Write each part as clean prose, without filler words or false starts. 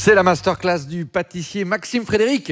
C'est la masterclass du pâtissier Maxime Frédéric.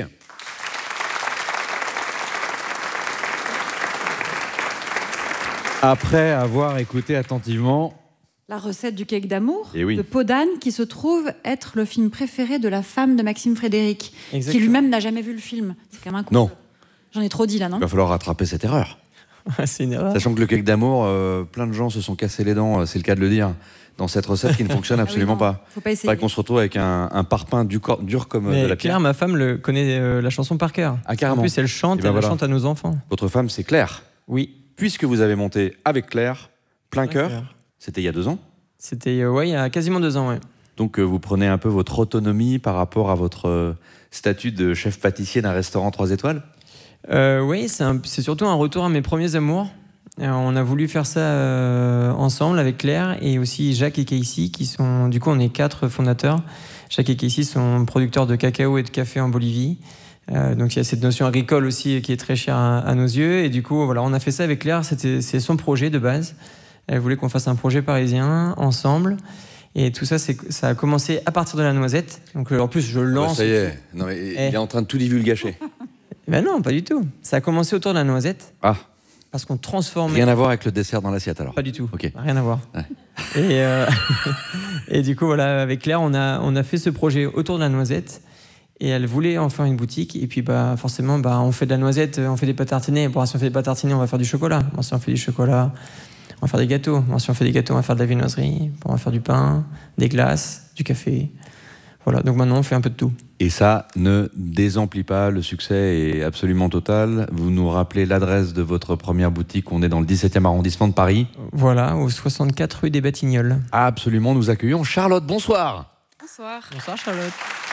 Après avoir écouté attentivement la recette du cake d'amour de Peau d'âne, qui se trouve être le film préféré de la femme de Maxime Frédéric, Exactement. qui lui-même n'a jamais vu le film. C'est quand même un coup. Non. J'en ai trop dit là, non? Il va falloir rattraper cette erreur. C'est une erreur. Sachant que le cake d'amour, plein de gens se sont cassés les dents, c'est le cas de le dire, dans cette recette qui ne fonctionne absolument pas. Faut pas essayer. Pas qu'on se retrouve avec un parpaing dur comme Mais de la pierre. Claire, ma femme, connaît la chanson par cœur. Ah, carrément. En plus, elle chante, Et ben elle voilà. la chante à nos enfants. Votre femme, c'est Claire. Oui. Puisque vous avez monté avec Claire, plein Plein cœur, cœur. c'était il y a 2 ans. C'était il y a quasiment 2 ans, ouais. Donc vous prenez un peu votre autonomie par rapport à votre statut de chef pâtissier d'un restaurant 3 étoiles. Oui, c'est surtout un retour à mes premiers amours. On a voulu faire ça ensemble avec Claire et aussi Jacques et Casey, qui sont, du coup, on est 4 fondateurs. Jacques et Casey sont producteurs de cacao et de café en Bolivie. Donc il y a cette notion agricole aussi qui est très chère à nos yeux. Et du coup, voilà, on a fait ça avec Claire. C'est son projet de base. Elle voulait qu'on fasse un projet parisien ensemble. Et tout ça, ça a commencé à partir de la noisette. Donc en plus, je lance. Ça y est, non, mais il est en train de tout divulgacher. Ben non, pas du tout. Ça a commencé autour de la noisette. Ah, Parce qu'on transformait. rien à voir avec le dessert dans l'assiette alors. Pas du tout. Ok. Rien à voir. Ouais. Et du coup, voilà, avec Claire, on a fait ce projet autour de la noisette. Et elle voulait en faire une boutique. Et puis, forcément, on fait de la noisette, on fait des pâtes tartinées. Bon, si on fait des pâtes tartinées, on va faire du chocolat. Bon, si on fait du chocolat, on va faire des gâteaux. Bon, si on fait des gâteaux, on va faire de la viennoiserie. Bon, on va faire du pain, des glaces, du café. Voilà, donc maintenant, on fait un peu de tout. Et ça ne désemplit pas, le succès est absolument total. Vous nous rappelez l'adresse de votre première boutique, on est dans le 17e arrondissement de Paris. Voilà, au 64 rue des Batignolles. Absolument, nous accueillons Charlotte, bonsoir. Bonsoir. Bonsoir Charlotte.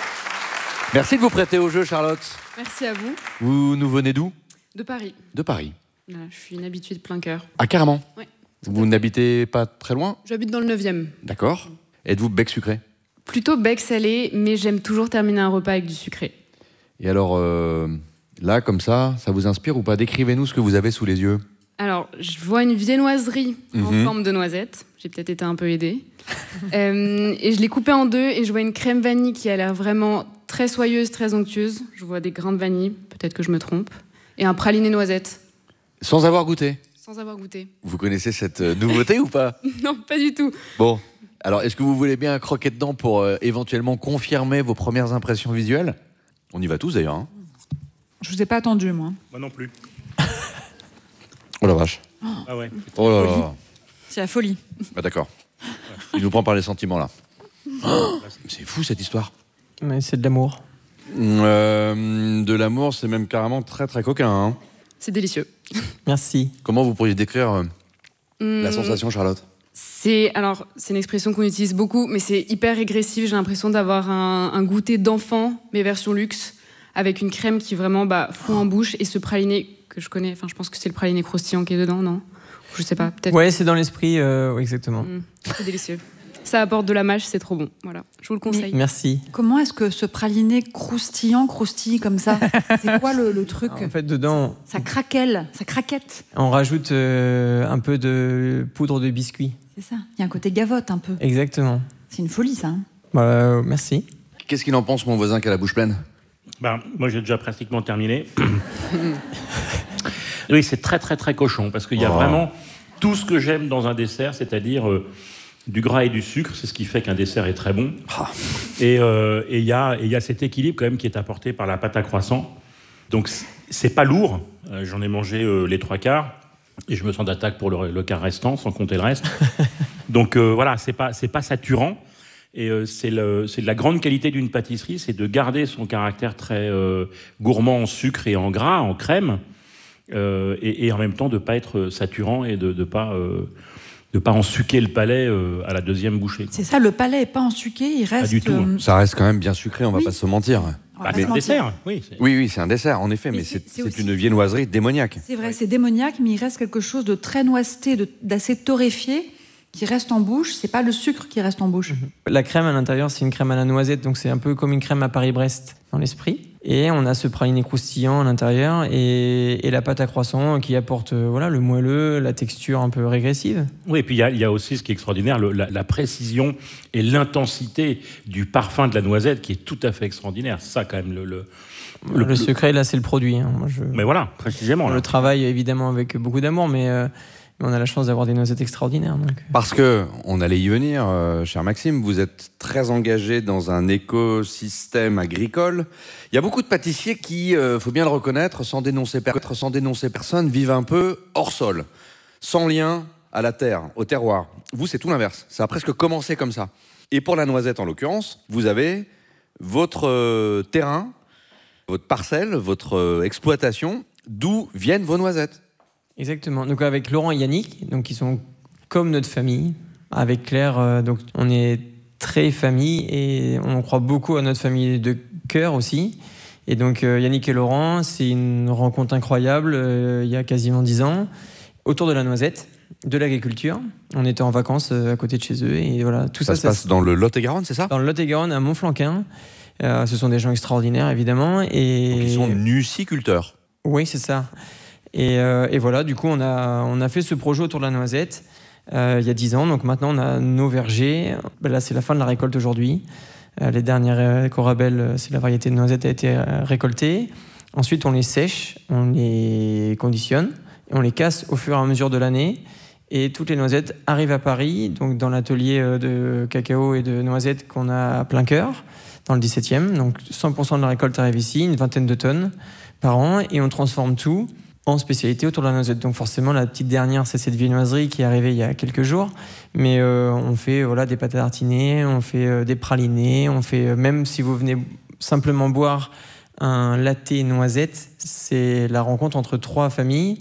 Merci de vous prêter au jeu, Charlotte. Merci à vous. Vous nous venez d'où? De Paris. De Paris. Voilà, je suis une habituée de plein cœur. Ah, carrément. Ouais. Vous n'habitez pas très loin? J'habite dans le 9e. D'accord. Êtes-vous bec sucré? Plutôt bec salé, mais j'aime toujours terminer un repas avec du sucré. Et alors, là, comme ça vous inspire ou pas? Décrivez-nous ce que vous avez sous les yeux. Alors, je vois une viennoiserie en Mhm. forme de noisette. J'ai peut-être été un peu aidée. Et je l'ai coupée en 2 et je vois une crème vanille qui a l'air vraiment très soyeuse, très onctueuse. Je vois des grains de vanille, peut-être que je me trompe. Et un praliné noisette, Sans avoir goûté. sans avoir goûté. Vous connaissez cette nouveauté ou pas? Non, pas du tout. Bon. Alors, est-ce que vous voulez bien croquer dedans pour éventuellement confirmer vos premières impressions visuelles? On y va tous d'ailleurs. Hein. Je vous ai pas attendu, moi. Moi non plus. Oh la vache. Ah ouais. Oh là là. C'est la folie. Ah, d'accord. Il nous prend par les sentiments là. Oh, c'est fou cette histoire. Mais c'est de l'amour. De l'amour, c'est même carrément très très coquin. Hein. C'est délicieux. Merci. Comment vous pourriez décrire la sensation, Charlotte? C'est une expression qu'on utilise beaucoup, mais c'est hyper régressif. J'ai l'impression d'avoir un goûter d'enfant, mais version luxe, avec une crème qui vraiment fond en bouche, et ce praliné que je connais, je pense que c'est le praliné croustillant qui est dedans, non? Je sais pas, peut-être. Ouais, c'est dans l'esprit, exactement. C'est délicieux. Ça apporte de la mâche, c'est trop bon. Voilà, je vous le conseille. Merci. Comment est-ce que ce praliné croustillant croustille comme ça? C'est quoi le truc? En fait, dedans, Ça craquelle, ça craquette. on rajoute un peu de poudre de biscuit. C'est ça. Il y a un côté gavotte un peu. Exactement. C'est une folie, ça. Hein. Merci. Qu'est-ce qu'il en pense, mon voisin qui a la bouche pleine? Moi, j'ai déjà pratiquement terminé. Oui, c'est très, très, très cochon, parce qu'il y a vraiment tout ce que j'aime dans un dessert, c'est-à-dire du gras et du sucre. C'est ce qui fait qu'un dessert est très bon. Et il y a cet équilibre, quand même, qui est apporté par la pâte à croissant. Donc, c'est pas lourd. J'en ai mangé les 3 quarts. Et je me sens d'attaque pour le quart restant, sans compter le reste. Donc, voilà, c'est pas saturant. Et c'est de la grande qualité d'une pâtisserie, c'est de garder son caractère très gourmand en sucre et en gras, en crème, et en même temps de ne pas être saturant et de pas ensuquer le palais à la deuxième bouchée. C'est ça, le palais n'est pas ensuqué, il reste... Pas du tout. Ça reste quand même bien sucré, on va pas se mentir. On va pas C'est se un mentir. dessert, oui. Oui, c'est un dessert, en effet, mais Mais c'est c'est aussi- une viennoiserie démoniaque. C'est vrai, c'est démoniaque, mais il reste quelque chose de très noiseté, d'assez torréfié, qui reste en bouche. C'est pas le sucre qui reste en bouche. La crème à l'intérieur, c'est une crème à la noisette, donc c'est un peu comme une crème à Paris-Brest dans l'esprit. Et on a ce praliné croustillant à l'intérieur et la pâte à croissant qui apporte le moelleux, la texture un peu régressive. Oui, et puis il y a aussi ce qui est extraordinaire, la précision et l'intensité du parfum de la noisette qui est tout à fait extraordinaire. Ça, quand même, le secret, là, c'est le produit. Hein. Mais voilà, précisément. On le travaille évidemment avec beaucoup d'amour, mais on a la chance d'avoir des noisettes extraordinaires. Donc. Parce qu'on allait y venir, cher Maxime, vous êtes très engagé dans un écosystème agricole. Il y a beaucoup de pâtissiers qui, faut bien le reconnaître, sans dénoncer personne, vivent un peu hors sol, sans lien à la terre, au terroir. Vous, c'est tout l'inverse. Ça a presque commencé comme ça. Et pour la noisette, en l'occurrence, vous avez votre terrain, votre parcelle, votre exploitation, d'où viennent vos noisettes. Exactement. Donc avec Laurent et Yannick, donc qui sont comme notre famille. Avec Claire, donc on est très famille et on croit beaucoup à notre famille de cœur aussi. Et donc Yannick et Laurent, c'est une rencontre incroyable il y a quasiment 10 ans autour de la noisette, de l'agriculture. On était en vacances à côté de chez eux et voilà, tout ça. Ça se passe dans le Lot-et-Garonne, c'est ça ? Dans le Lot-et-Garonne, à Montflanquin. Ce sont des gens extraordinaires, évidemment. Et... Donc ils sont nuciculteurs. Oui, c'est ça. Et voilà, du coup, on a fait ce projet autour de la noisette il y a 10 ans. Donc maintenant, on a nos vergers. Là, c'est la fin de la récolte aujourd'hui. Les dernières Corabelle, c'est la variété de noisette a été récoltée. Ensuite, on les sèche, on les conditionne et on les casse au fur et à mesure de l'année. Et toutes les noisettes arrivent à Paris, donc dans l'atelier de cacao et de noisettes qu'on a à Plein-Cœur, dans le 17e. Donc 100% de la récolte arrive ici, une 20aine de tonnes par an, et on transforme tout en spécialité autour de la noisette. Donc forcément, la petite dernière, c'est cette viennoiserie qui est arrivée il y a quelques jours. Mais on fait des pâtes à tartiner, on fait des pralinés, on fait, même si vous venez simplement boire un latte noisette, c'est la rencontre entre 3 familles.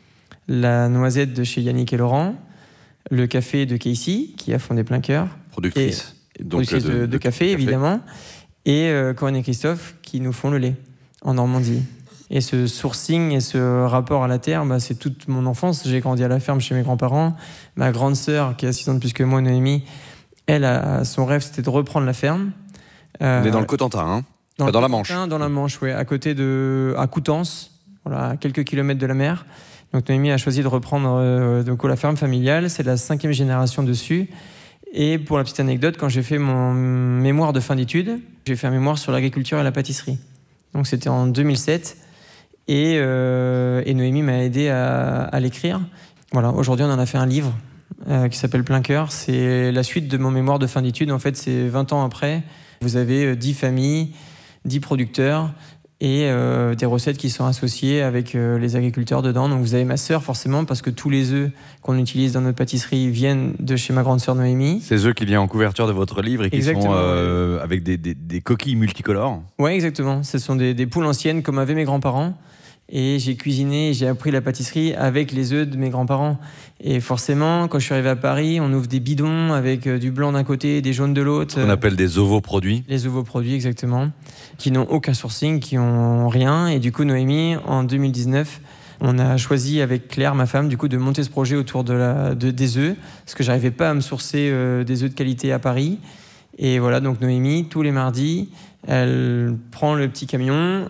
La noisette de chez Yannick et Laurent, le café de Casey, qui a fondé Plein-Cœur. Productrice. Productrice de café, évidemment. Et Corinne et Christophe, qui nous font le lait en Normandie. Et ce sourcing et ce rapport à la terre, c'est toute mon enfance. J'ai grandi à la ferme chez mes grands-parents. Ma grande sœur, qui a 6 ans de plus que moi, Noémie, elle, son rêve, c'était de reprendre la ferme. On est dans le Cotentin, hein, dans la Manche. Dans la Manche, oui, à Coutances, voilà, à quelques kilomètres de la mer. Donc Noémie a choisi de reprendre la ferme familiale. C'est la 5e génération dessus. Et pour la petite anecdote, quand j'ai fait mon mémoire de fin d'études, j'ai fait un mémoire sur l'agriculture et la pâtisserie. Donc c'était en 2007. Et Noémie m'a aidé à l'écrire. Voilà, aujourd'hui, on en a fait un livre qui s'appelle Plein-Cœur. C'est la suite de mon mémoire de fin d'études. En fait, c'est 20 ans après. Vous avez 10 familles, 10 producteurs et des recettes qui sont associées avec les agriculteurs dedans. Donc vous avez ma sœur, forcément, parce que tous les œufs qu'on utilise dans notre pâtisserie viennent de chez ma grande sœur Noémie. Ces œufs qui viennent en couverture de votre livre et qui sont avec des coquilles multicolores. Oui, exactement. Ce sont des poules anciennes comme avaient mes grands-parents. Et j'ai cuisiné, j'ai appris la pâtisserie avec les œufs de mes grands-parents. Et forcément, quand je suis arrivé à Paris, on ouvre des bidons avec du blanc d'un côté et des jaunes de l'autre. On appelle des ovoproduits. Les ovoproduits, exactement. Qui n'ont aucun sourcing, qui n'ont rien. Et du coup, Noémie, en 2019, on a choisi avec Claire, ma femme, du coup, de monter ce projet autour des œufs. Parce que j'arrivais pas à me sourcer des œufs de qualité à Paris. Et voilà, donc Noémie, tous les mardis, elle prend le petit camion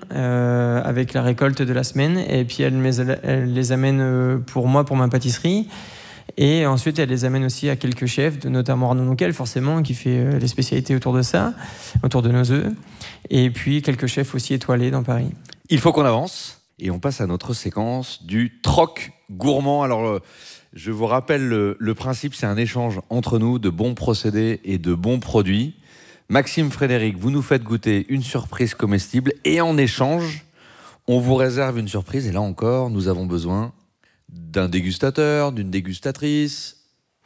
avec la récolte de la semaine et puis elle les amène pour moi, pour ma pâtisserie. Et ensuite, elle les amène aussi à quelques chefs, notamment Arnaud Nonquel, forcément, qui fait les spécialités autour de ça, autour de nos œufs. Et puis quelques chefs aussi étoilés dans Paris. Il faut qu'on avance et on passe à notre séquence du troc gourmand. Alors, je vous rappelle le principe, c'est un échange entre nous de bons procédés et de bons produits. Maxime, Frédéric, vous nous faites goûter une surprise comestible et en échange, on vous réserve une surprise. Et là encore, nous avons besoin d'un dégustateur, d'une dégustatrice,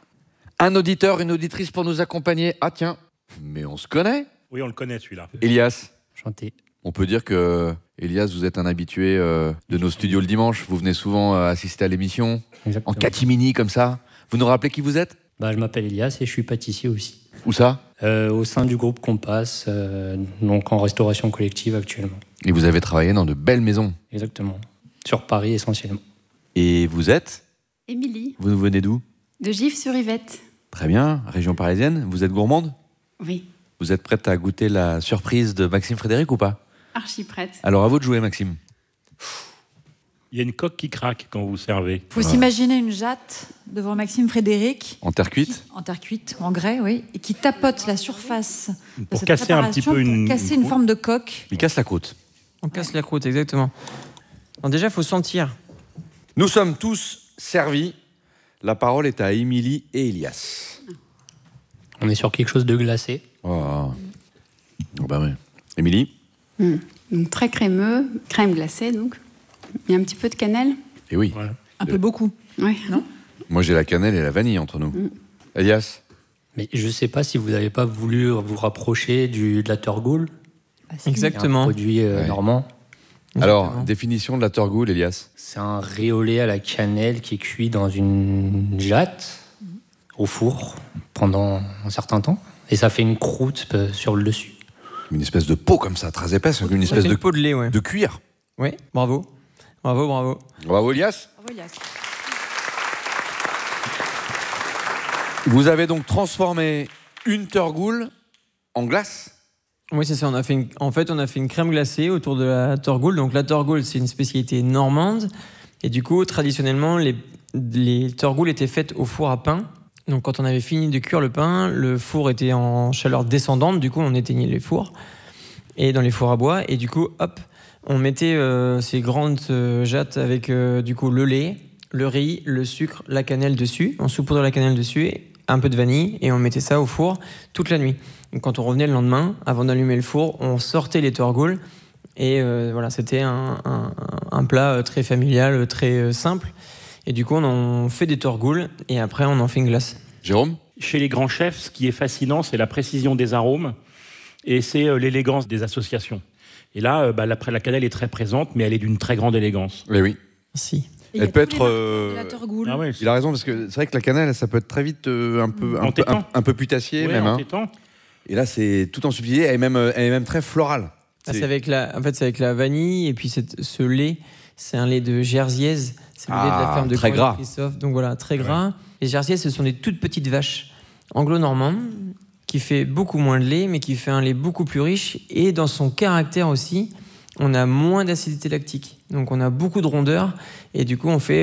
un auditeur, une auditrice pour nous accompagner. Ah tiens, mais on se connaît. Oui, on le connaît celui-là. Elias. Chanté. On peut dire que, Elias, vous êtes un habitué de nos studios le dimanche. Vous venez souvent assister à l'émission. Exactement. En catimini comme ça. Vous nous rappelez qui vous êtes ? Je m'appelle Elias et je suis pâtissier aussi. Où ça ? Au sein du groupe Compass, donc en restauration collective actuellement. Et vous avez travaillé dans de belles maisons. Exactement. Sur Paris essentiellement. Et vous êtes ? Émilie, Vous nous venez d'où ? de Gif-sur-Yvette. Très bien, région parisienne. Vous êtes gourmande ? Oui. Vous êtes prête à goûter la surprise de Maxime Frédéric ou pas ? Archi prête. Alors à vous de jouer, Maxime. Il y a une coque qui craque quand vous servez. Il faut s'imaginer une jatte devant Maxime Frédéric. En terre cuite. En terre cuite, en grès, oui. Et qui tapote la surface de Pour cette casser un petit préparation peu pour casser une forme de coque. Il casse la croûte. On casse la croûte, exactement. Alors déjà, il faut sentir. Nous sommes tous servis. La parole est à Émilie et Elias. On est sur quelque chose de glacé. Oh, bah oui. Émilie. Donc très crémeux, crème glacée donc. Il y a un petit peu de cannelle. Et oui. Voilà. Un peu beaucoup. Oui. Non ? Moi, j'ai la cannelle et la vanille entre nous. Elias. Mais je ne sais pas si vous n'avez pas voulu vous rapprocher de la Turgoule. Bah, Un Exactement. produit normand. Alors, Exactement. définition de la Turgoule, Elias. C'est un réolé à la cannelle qui est cuit dans une jatte au four pendant un certain temps. Et ça fait une croûte sur le dessus. Une espèce de peau comme ça, très épaisse, une Ça espèce fait de, une peau de lait, ouais. de cuir. Oui, bravo. Bravo, bravo. Bravo, Elias. Bravo, Elias. Vous avez donc transformé une Turgoule en glace. Oui, c'est ça. On a fait une crème glacée autour de la Turgoule. Donc la Turgoule, c'est une spécialité normande. Et du coup, traditionnellement, les Turgoules étaient faites au four à pain. Donc quand on avait fini de cuire le pain, le four était en chaleur descendante. Du coup, on éteignait les fours. Et dans les fours à bois. Et du coup, hop, on mettait ces grandes jattes avec du coup le lait, le riz, le sucre, la cannelle dessus. On saupoudrait la cannelle dessus, un peu de vanille, et on mettait ça au four toute la nuit. Donc, quand on revenait le lendemain, avant d'allumer le four, on sortait les Turgoules. Et voilà, c'était un plat très familial, très simple. Et du coup, on en fait des Turgoules et après, on en fait une glace. Jérôme. Chez les grands chefs, ce qui est fascinant, c'est la précision des arômes et c'est l'élégance des associations. Et là, la cannelle est très présente, mais elle est d'une très grande élégance. Eh oui. Si. Et il y Elle a peut tous les être. marques de la Turgoule. Ah ouais, Il a raison, parce que c'est vrai que la cannelle, ça peut être très vite Entêtant. un peu putassier, ouais, même. Hein. entêtant. Et là, c'est tout en subtilité. Elle est même très florale. C'est avec la vanille et puis ce lait, c'est un lait de Jersiaise. C'est le lait de la ferme de très Corinne gras. Christophe. Donc voilà, très gras. Les Jersiaises, ce sont des toutes petites vaches anglo-normandes qui fait beaucoup moins de lait, mais qui fait un lait beaucoup plus riche. Et dans son caractère aussi, on a moins d'acidité lactique. Donc on a beaucoup de rondeur. Et du coup, on fait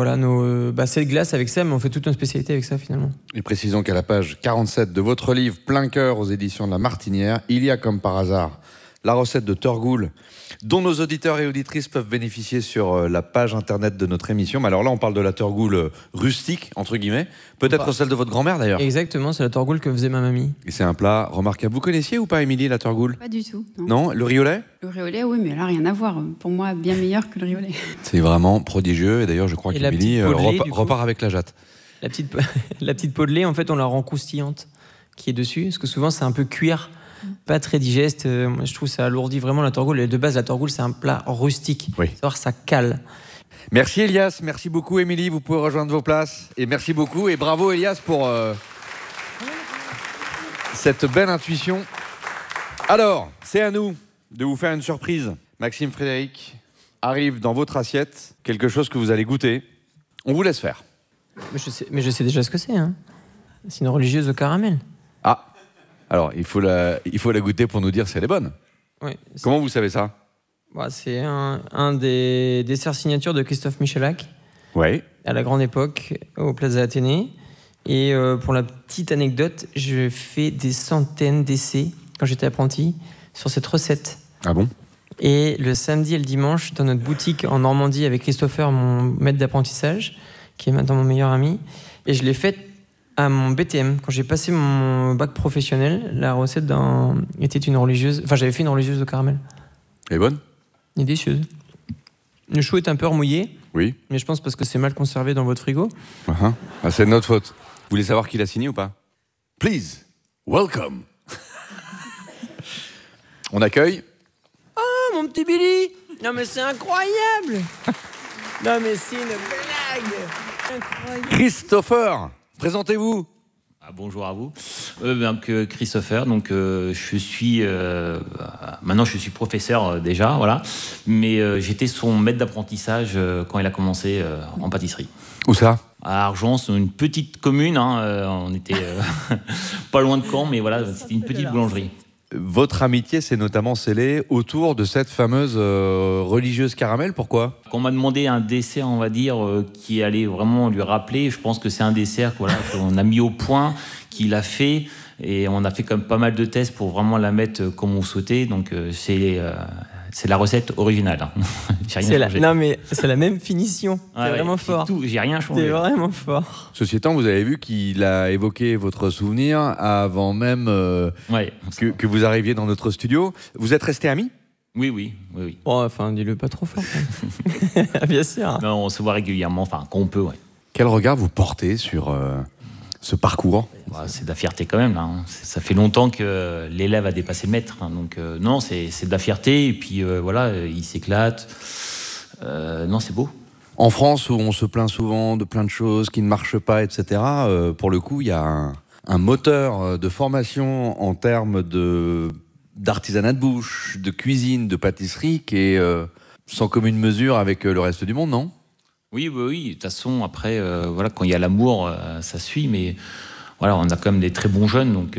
cette glace avec ça, mais on fait toute une spécialité avec ça finalement. Et précisons qu'à la page 47 de votre livre Plein cœur aux éditions de La Martinière, il y a comme par hasard la recette de Turgoule dont nos auditeurs et auditrices peuvent bénéficier sur la page internet de notre émission. Mais alors là, on parle de la Turgoule rustique, entre guillemets. Peut-être celle de votre grand-mère d'ailleurs. Exactement, c'est la Turgoule que faisait ma mamie. Et c'est un plat remarquable. Vous connaissiez ou pas, Émilie, la Turgoule? Pas du tout. Non. Non, le riz au lait? Le riz au lait, oui, mais là, rien à voir. Pour moi, bien meilleur que le riz au lait. C'est vraiment prodigieux. Et d'ailleurs, je crois Et la qu'Émilie petite peau de lait, du coup. repart avec la jatte. La petite peau de lait, en fait, on la rend croustillante qui est dessus, parce que souvent, c'est un peu cuir, pas très digeste. Moi, je trouve que ça alourdit vraiment la Turgoule. Et de base, la Turgoule, c'est un plat rustique. Oui. Savoir ça cale. Merci Elias, merci beaucoup Émilie, vous pouvez rejoindre vos places. Et merci beaucoup et bravo Elias pour cette belle intuition. Alors, c'est à nous de vous faire une surprise. Maxime Frédéric, arrive dans votre assiette quelque chose que vous allez goûter. On vous laisse faire. Mais je sais déjà ce que c'est. Hein. C'est une religieuse au caramel. Ah, alors il faut la goûter pour nous dire si elle est bonne. Ouais, Comment vous savez ça? c'est un des desserts signatures de Christophe Michalak Oui. à la grande époque au Plaza Athénée. Et pour la petite anecdote, je fais des centaines d'essais quand j'étais apprenti sur cette recette. Ah bon? Et le samedi et le dimanche, dans notre boutique en Normandie avec Christopher, mon maître d'apprentissage, qui est maintenant mon meilleur ami, et je l'ai faite à mon BTM. Quand j'ai passé mon bac professionnel, la recette était une religieuse. Enfin, j'avais fait une religieuse au caramel. Elle est bonne? Elle est délicieuse. Le chou est un peu remouillé, Oui. mais je pense parce que c'est mal conservé dans votre frigo. Ah, c'est de notre faute. Vous voulez savoir qui l'a signé ou pas? Please, welcome. On accueille Oh, mon petit Billy! Non, mais c'est incroyable! Non, mais c'est une blague! Incroyable! Christopher. Présentez-vous. Bonjour à vous. Christopher, donc je suis maintenant je suis professeur déjà, voilà, mais j'étais son maître d'apprentissage quand il a commencé en pâtisserie. Où ça? À Argence, une petite commune, hein, on était pas loin de Caen, mais voilà, c'était une petite boulangerie. Votre amitié s'est notamment scellée autour de cette fameuse religieuse caramel. Pourquoi ? Quand on m'a demandé un dessert, on va dire, qui allait vraiment lui rappeler, je pense que c'est un dessert qu'on a mis au point, qu'il a fait, et on a fait comme pas mal de tests pour vraiment la mettre comme on souhaitait. Donc c'est la recette originale. J'ai rien changé. Non mais c'est la même finition. C'est vraiment fort. J'ai rien changé. C'est vraiment fort. Ceci étant, vous avez vu qu'il a évoqué votre souvenir avant même que vous arriviez dans notre studio. Vous êtes restés amis ? Oui. Oh, enfin, dis-le pas trop fort. Bien sûr. Non, on se voit régulièrement, enfin, quand on peut, ouais. Quel regard vous portez sur ce parcours ? C'est de la fierté quand même, là. Ça fait longtemps que l'élève a dépassé le maître. Donc, non, c'est de la fierté. Et puis, il s'éclate. Non, c'est beau. En France, où on se plaint souvent de plein de choses qui ne marchent pas, etc., pour le coup, il y a un moteur de formation en termes d'artisanat de bouche, de cuisine, de pâtisserie qui est sans commune mesure avec le reste du monde, non ? Oui. De toute façon, après, quand il y a l'amour, ça suit. Mais voilà, on a quand même des très bons jeunes. Donc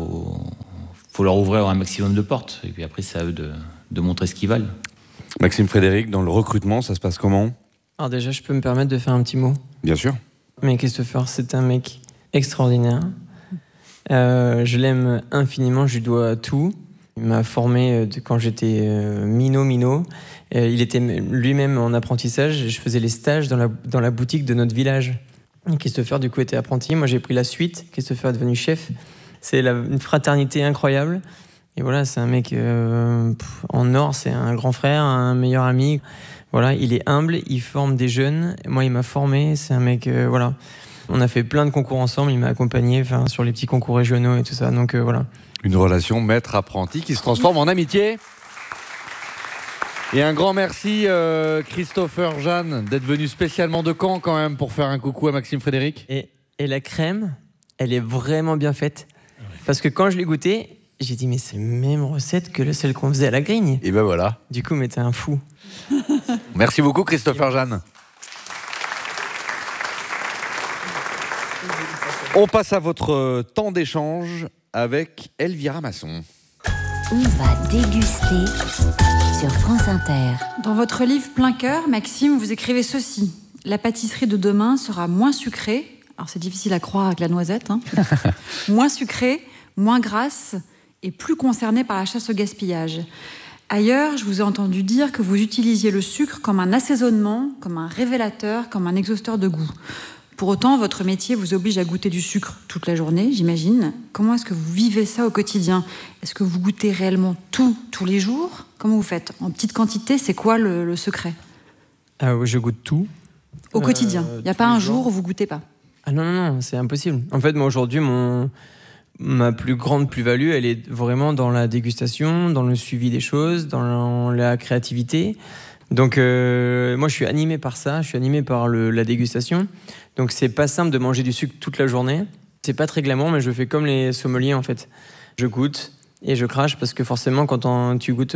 faut leur ouvrir un maximum de portes. Et puis après, c'est à eux de montrer ce qu'ils valent. Maxime Frédéric, dans le recrutement, ça se passe comment ? Alors déjà, je peux me permettre de faire un petit mot. Bien sûr. Mais Christopher, c'est un mec extraordinaire. Je l'aime infiniment, je lui dois tout. Il m'a formé quand j'étais minot. Il était lui-même en apprentissage. Je faisais les stages dans la boutique de notre village. Et Christopher, du coup, était apprenti. Moi, j'ai pris la suite. Christopher est devenu chef. C'est une fraternité incroyable. Et voilà, c'est un mec en or. C'est un grand frère, un meilleur ami. Voilà, il est humble, il forme des jeunes. Moi, il m'a formé. C'est un mec, voilà. On a fait plein de concours ensemble. Il m'a accompagné sur les petits concours régionaux et tout ça. Donc, voilà. Une relation maître-apprenti qui se transforme en amitié. Et un grand merci, Christopher Jeanne, d'être venu spécialement de Caen quand même pour faire un coucou à Maxime Frédéric. Et la crème, elle est vraiment bien faite. Parce que quand je l'ai goûtée, j'ai dit mais c'est la même recette que celle qu'on faisait à la Grigne. Et ben voilà. Du coup, mais t'es un fou. Merci beaucoup, Christopher Jeanne. On passe à votre temps d'échange avec Elvira Masson. On va déguster sur France Inter. Dans votre livre Plein cœur, Maxime, vous écrivez ceci. La pâtisserie de demain sera moins sucrée. Alors c'est difficile à croire avec la noisette. Moins sucrée, moins grasse et plus concernée par la chasse au gaspillage. Ailleurs, je vous ai entendu dire que vous utilisiez le sucre comme un assaisonnement, comme un révélateur, comme un exhausteur de goût. Pour autant, votre métier vous oblige à goûter du sucre toute la journée, j'imagine. Comment est-ce que vous vivez ça au quotidien ? Est-ce que vous goûtez réellement tout, tous les jours ? Comment vous faites ? En petite quantité, c'est quoi le secret ? Je goûte tout. Au quotidien ? Il n'y a pas un jour où vous goûtez pas ? Ah non, c'est impossible. En fait, moi, aujourd'hui, ma plus grande plus-value, elle est vraiment dans la dégustation, dans le suivi des choses, dans la créativité. Donc, moi, je suis animé par ça, je suis animé par la dégustation. Donc, c'est pas simple de manger du sucre toute la journée. C'est pas très glamour, mais je fais comme les sommeliers, en fait. Je goûte et je crache parce que forcément, quand tu goûtes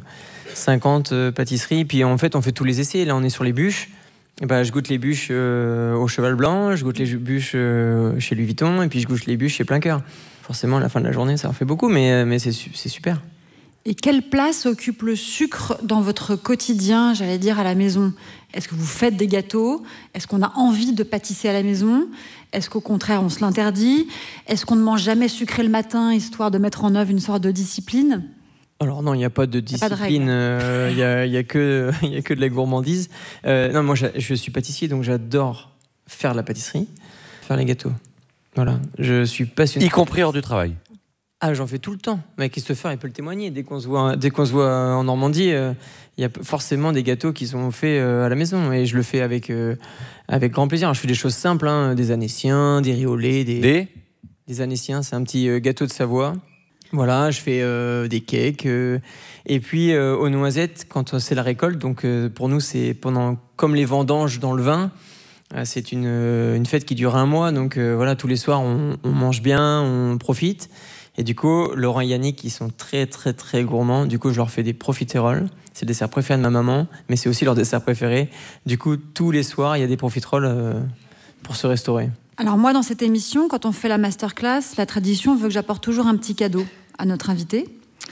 50 pâtisseries, puis en fait, on fait tous les essais. Là, on est sur les bûches. Et je goûte les bûches au Cheval Blanc, je goûte les bûches chez Louis Vuitton, et puis je goûte les bûches chez Plein cœur. Forcément, à la fin de la journée, ça en fait beaucoup, mais c'est super. Et quelle place occupe le sucre dans votre quotidien, j'allais dire, à la maison ? Est-ce que vous faites des gâteaux ? Est-ce qu'on a envie de pâtisser à la maison ? Est-ce qu'au contraire, on se l'interdit ? Est-ce qu'on ne mange jamais sucré le matin, histoire de mettre en œuvre une sorte de discipline ? Alors non, il n'y a pas de discipline, il y a que de la gourmandise. Non, moi, je suis pâtissier, donc j'adore faire de la pâtisserie, faire les gâteaux. Voilà, je suis passionné. Y compris hors du travail. Ah, j'en fais tout le temps. Mais Christopher, il peut le témoigner. Dès qu'on se voit en Normandie, il y a forcément des gâteaux qui sont faits à la maison. Et je le fais avec grand plaisir. Alors, je fais des choses simples, des anéciens, des riz au lait. Des anéciens, c'est un petit gâteau de Savoie. Voilà, je fais des cakes. Et puis, aux noisettes, quand c'est la récolte, donc pour nous, c'est comme les vendanges dans le vin. C'est une fête qui dure un mois. Donc voilà, tous les soirs, on mange bien, on profite. Et du coup, Laurent et Yannick, ils sont très, très, très gourmands. Du coup, je leur fais des profiteroles. C'est le dessert préféré de ma maman, mais c'est aussi leur dessert préféré. Du coup, tous les soirs, il y a des profiteroles pour se restaurer. Alors moi, dans cette émission, quand on fait la masterclass, la tradition veut que j'apporte toujours un petit cadeau. à notre invité.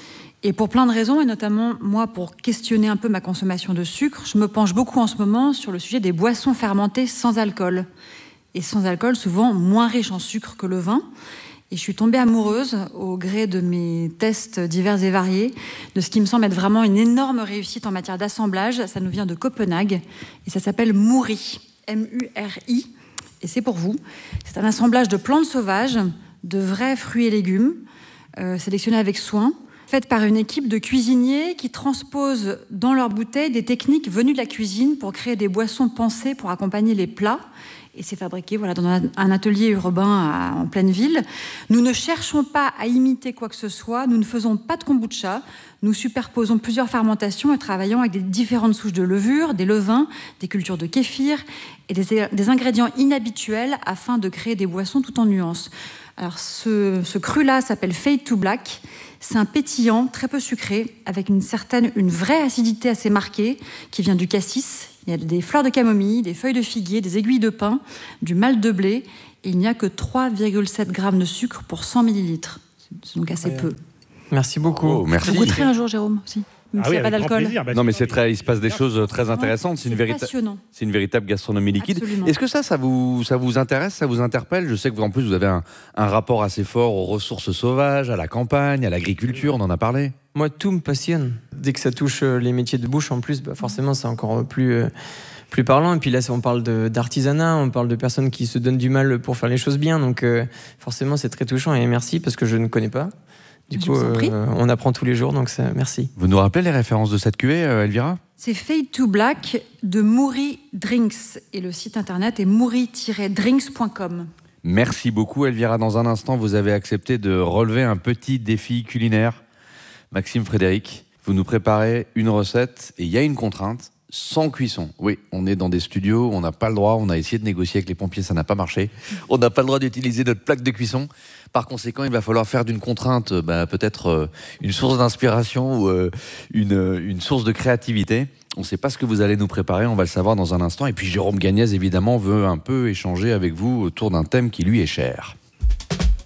Et pour plein de raisons, et notamment moi pour questionner un peu ma consommation de sucre, je me penche beaucoup en ce moment sur le sujet des boissons fermentées sans alcool. Et sans alcool, souvent moins riches en sucre que le vin. Et je suis tombée amoureuse, au gré de mes tests divers et variés, de ce qui me semble être vraiment une énorme réussite en matière d'assemblage. Ça nous vient de Copenhague et ça s'appelle Muri, M-U-R-I. Et c'est pour vous. C'est un assemblage de plantes sauvages, de vrais fruits et légumes, sélectionnés avec soin, faite par une équipe de cuisiniers qui transposent dans leurs bouteilles des techniques venues de la cuisine pour créer des boissons pensées pour accompagner les plats. Et c'est fabriqué dans un atelier urbain en pleine ville. Nous ne cherchons pas à imiter quoi que ce soit, nous ne faisons pas de kombucha, nous superposons plusieurs fermentations et travaillons avec des différentes souches de levure, des levains, des cultures de kéfir et des ingrédients inhabituels afin de créer des boissons tout en nuances. Alors ce cru-là s'appelle Fade to Black. C'est un pétillant très peu sucré, avec une vraie acidité assez marquée, qui vient du cassis. Il y a des fleurs de camomille, des feuilles de figuier, des aiguilles de pin, du malt de blé. Et il n'y a que 3,7 grammes de sucre pour 100 millilitres. C'est donc assez peu. Merci beaucoup. Oh, merci. Vous goûterez un jour, Jérôme, aussi. Même s'il n'y a pas d'alcool. Non, mais il se passe des choses très intéressantes. C'est une véritable gastronomie liquide. Absolument. Est-ce que ça vous intéresse, ça vous interpelle? Je sais que vous, en plus, vous avez un rapport assez fort aux ressources sauvages, à la campagne, à l'agriculture. On en a parlé. Moi, tout me passionne. Dès que ça touche les métiers de bouche, en plus, forcément, c'est encore plus parlant. Et puis là, on parle d'artisanat, on parle de personnes qui se donnent du mal pour faire les choses bien. Donc, forcément, c'est très touchant. Et merci, parce que je ne connais pas. Du coup, on apprend tous les jours, donc merci. Vous nous rappelez les références de cette cuvée, Elvira? C'est Fade to Black de Muri Drinks. Et le site internet est muri-drinks.com. Merci beaucoup, Elvira. Dans un instant, vous avez accepté de relever un petit défi culinaire. Maxime, Frédéric, vous nous préparez une recette et il y a une contrainte. Sans cuisson. Oui, on est dans des studios, on n'a pas le droit, on a essayé de négocier avec les pompiers, ça n'a pas marché. On n'a pas le droit d'utiliser notre plaque de cuisson. Par conséquent, il va falloir faire d'une contrainte peut-être une source d'inspiration ou une source de créativité. On ne sait pas ce que vous allez nous préparer, on va le savoir dans un instant. Et puis Jérôme Gagnez, évidemment, veut un peu échanger avec vous autour d'un thème qui lui est cher.